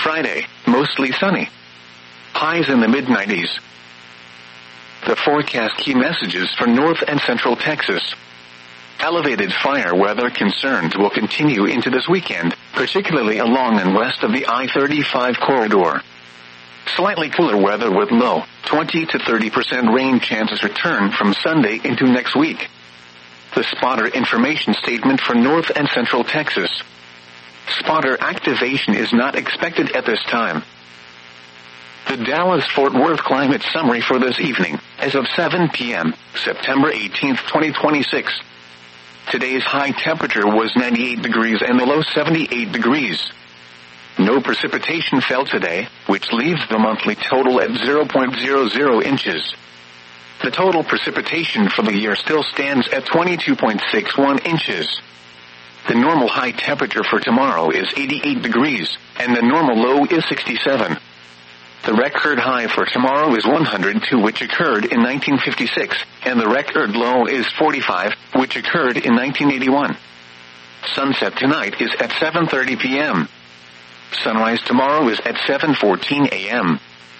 Friday, mostly sunny. Highs in the mid-90s. The forecast key messages for North and Central Texas. Elevated fire weather concerns will continue into this weekend, particularly along and west of the I-35 corridor. Slightly cooler weather with low, 20 to 30% rain chances return from Sunday into next week. The spotter information statement for North and Central Texas. Spotter activation is not expected at this time. The Dallas-Fort Worth climate summary for this evening, as of 7 p.m., September 18, 2026. Today's high temperature was 98 degrees and the low 78 degrees. No precipitation fell today, which leaves the monthly total at 0.00 inches. The total precipitation for the year still stands at 22.61 inches. The normal high temperature for tomorrow is 88 degrees, and the normal low is 67. The record high for tomorrow is 102, which occurred in 1956, and the record low is 45, which occurred in 1981. Sunset tonight is at 7:30 p.m. Sunrise tomorrow is at 7:14 a.m.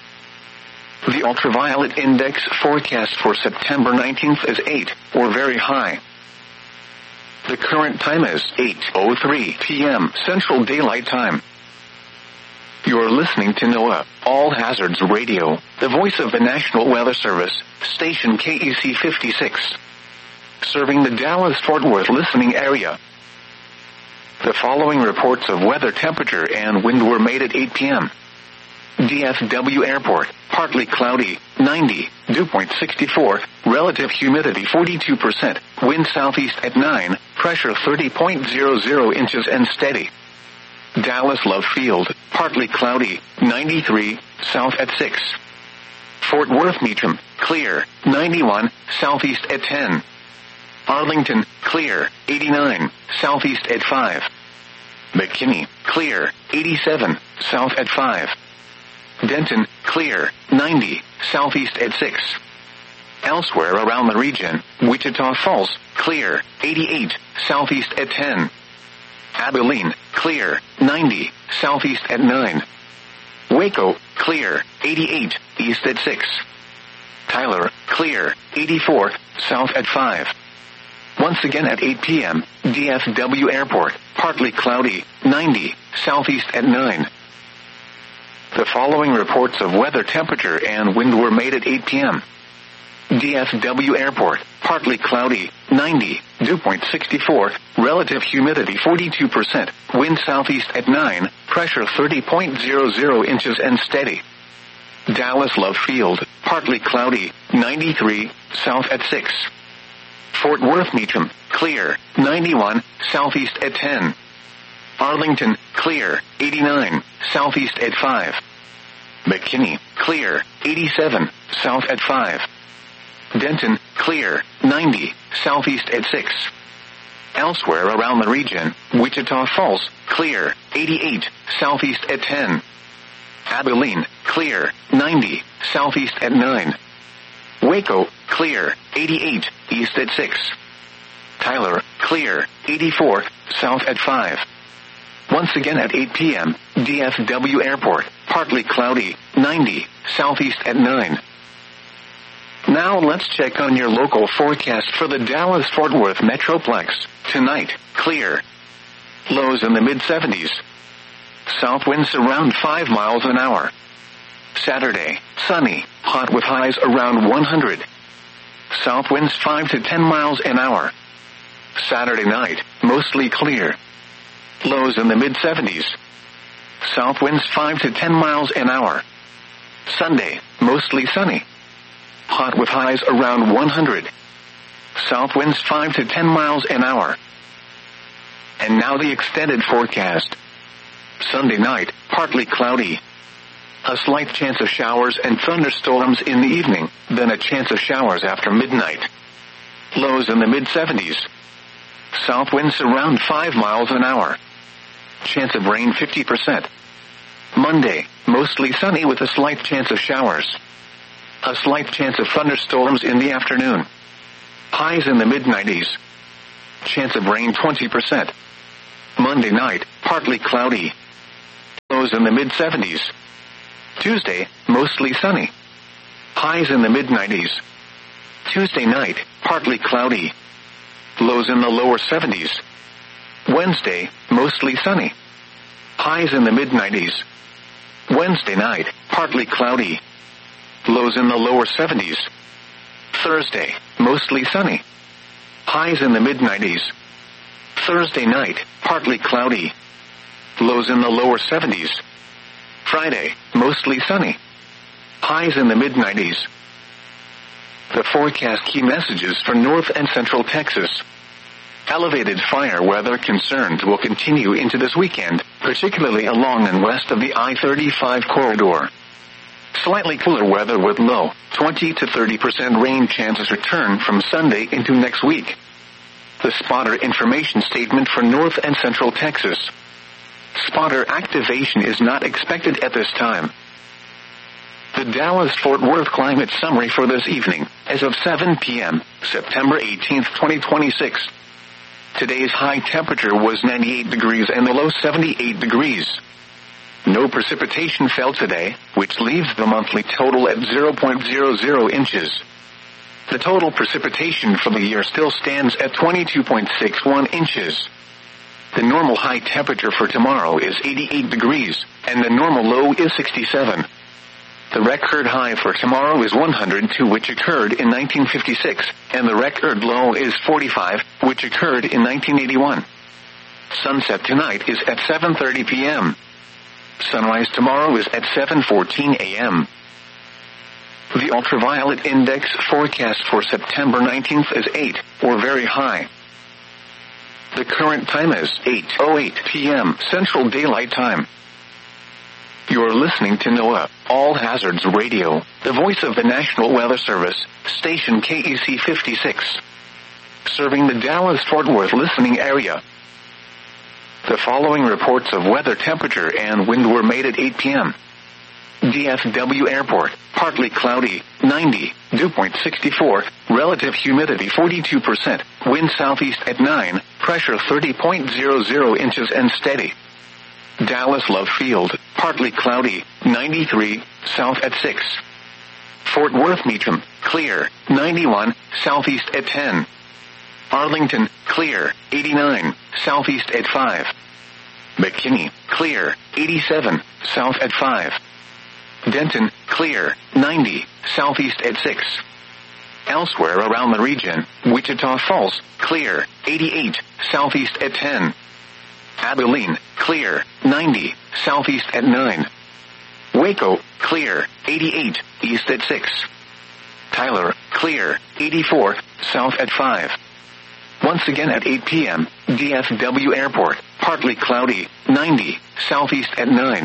The ultraviolet index forecast for September 19th is 8, or very high. The current time is 8:03 p.m. Central Daylight Time. You're listening to NOAA, All Hazards Radio, the voice of the National Weather Service, station KEC 56. Serving the Dallas-Fort Worth listening area. The following reports of weather temperature and wind were made at 8 p.m. DFW Airport, partly cloudy, 90, dew point 64, relative humidity 42%, wind southeast at 9, pressure 30.00 inches and steady. Dallas Love Field, partly cloudy, 93, south at 6. Fort Worth Meacham, clear, 91, southeast at 10. Arlington, clear, 89, southeast at 5. McKinney, clear, 87, south at 5. Denton, clear, 90, southeast at 6. Elsewhere around the region, Wichita Falls, clear, 88, southeast at 10. Abilene, clear, 90, southeast at 9. Waco, clear, 88, east at 6. Tyler, clear, 84, south at 5. Once again at 8 p.m., DFW Airport, partly cloudy, 90, southeast at 9. The following reports of weather temperature and wind were made at 8 p.m. DFW Airport, partly cloudy, 90, dew point 64, relative humidity 42%, wind southeast at 9, pressure 30.00 inches and steady. Dallas Love Field, partly cloudy, 93, south at 6. Fort Worth Meacham, clear, 91, southeast at 10. Arlington, clear, 89, southeast at 5. McKinney, clear, 87, south at 5. Denton, clear, 90, southeast at 6. Elsewhere around the region, Wichita Falls, clear, 88, southeast at 10. Abilene, clear, 90, southeast at 9. Waco, clear, 88, east at 6. Tyler, clear, 84, south at 5. Once again at 8 p.m., DFW Airport, partly cloudy, 90, southeast at 9. Now let's check on your local forecast for the Dallas-Fort Worth Metroplex. Tonight, clear. Lows in the mid-70s. South winds around 5 miles an hour. Saturday, sunny, hot with highs around 100. South winds 5 to 10 miles an hour. Saturday night, mostly clear. Lows in the mid-70s. South winds 5 to 10 miles an hour. Sunday, mostly sunny. Hot with highs around 100. South winds 5 to 10 miles an hour. And now the extended forecast. Sunday night, partly cloudy. A slight chance of showers and thunderstorms in the evening, then a chance of showers after midnight. Lows in the mid-70s. South winds around 5 miles an hour. Chance of rain 50%. Monday, mostly sunny with a slight chance of showers. A slight chance of thunderstorms in the afternoon. Highs in the mid-90s. Chance of rain 20%. Monday night, partly cloudy. Lows in the mid-70s. Tuesday, mostly sunny. Highs in the mid-90s. Tuesday night, partly cloudy. Lows in the lower 70s. Wednesday, mostly sunny. Highs in the mid-90s. Wednesday night, partly cloudy. Lows in the lower 70s. Thursday, mostly sunny. Highs in the mid-90s. Thursday night, partly cloudy. Lows in the lower 70s. Friday, mostly sunny. Highs in the mid-90s. The forecast key messages for North and Central Texas. Elevated fire weather concerns will continue into this weekend, particularly along and west of the I-35 corridor. Slightly cooler weather with low 20 to 30% rain chances return from Sunday into next week. The spotter information statement for North and Central Texas. Spotter activation is not expected at this time. The Dallas-Fort Worth climate summary for this evening, as of 7 p.m., September 18, 2026. Today's high temperature was 98 degrees and the low 78 degrees. No precipitation fell today, which leaves the monthly total at 0.00 inches. The total precipitation for the year still stands at 22.61 inches. The normal high temperature for tomorrow is 88 degrees, and the normal low is 67. The record high for tomorrow is 102, which occurred in 1956, and the record low is 45, which occurred in 1981. Sunset tonight is at 7:30 p.m. Sunrise tomorrow is at 7:14 a.m. The ultraviolet index forecast for September 19th is 8, or very high. The current time is 8:08 p.m. Central Daylight Time. You're listening to NOAA All Hazards Radio, the voice of the National Weather Service, station KEC 56. Serving the Dallas-Fort Worth listening area. The following reports of weather temperature and wind were made at 8 p.m. DFW Airport, partly cloudy, 90, dew point 64, relative humidity 42%, wind southeast at 9, pressure 30.00 inches and steady. Dallas Love Field, partly cloudy, 93, south at 6. Fort Worth Meacham, clear, 91, southeast at 10. Arlington, clear, 89, southeast at 5. McKinney, clear, 87, south at 5. Denton, clear, 90, southeast at 6. Elsewhere around the region, Wichita Falls, clear, 88, southeast at 10. Abilene, clear, 90, southeast at 9. Waco, clear, 88, east at 6. Tyler, clear, 84, south at 5. Once again at 8 p.m., DFW Airport, partly cloudy, 90, southeast at 9.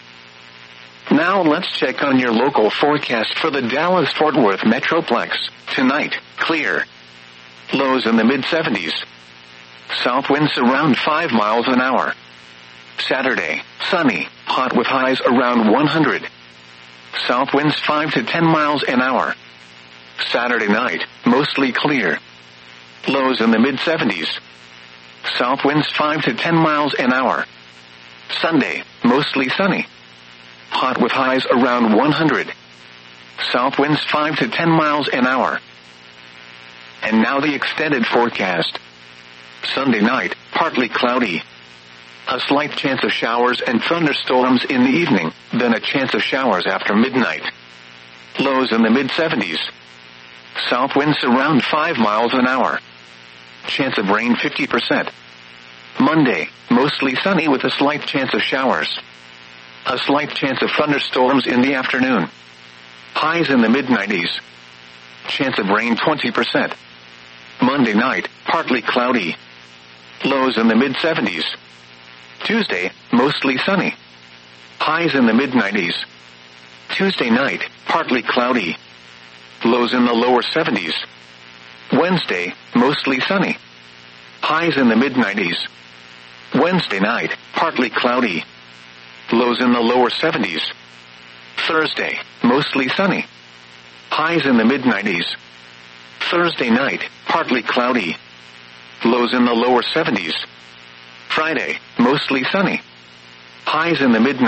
Now let's check on your local forecast for the Dallas-Fort Worth Metroplex. Tonight, clear. Lows in the mid-70s. South winds around 5 miles an hour. Saturday, sunny, hot with highs around 100. South winds 5 to 10 miles an hour. Saturday night, mostly clear. Lows in the mid-70s. South winds 5 to 10 miles an hour. Sunday, mostly sunny. Hot with highs around 100. South winds 5 to 10 miles an hour. And now the extended forecast. Sunday night, partly cloudy. A slight chance of showers and thunderstorms in the evening, then a chance of showers after midnight. Lows in the mid-70s. South winds around 5 miles an hour. Chance of rain 50%. Monday, mostly sunny with a slight chance of showers. A slight chance of thunderstorms in the afternoon. Highs in the mid-90s. Chance of rain 20%. Monday night, partly cloudy. Lows in the mid-70s. Tuesday, mostly sunny. Highs in the mid-90s. Tuesday night, partly cloudy. Lows in the lower 70s. Wednesday, mostly sunny. Highs in the mid-90s. Wednesday night, partly cloudy. Lows in the lower 70s. Thursday, mostly sunny. Highs in the mid-90s. Thursday night, partly cloudy. Lows in the lower 70s. Friday, mostly sunny. Highs in the mid-90s.